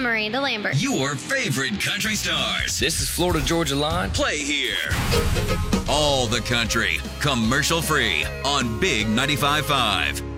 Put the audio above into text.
Miranda Lambert. Your favorite country stars. This is Florida Georgia Line. Play here. All the country, commercial free on Big 95.5.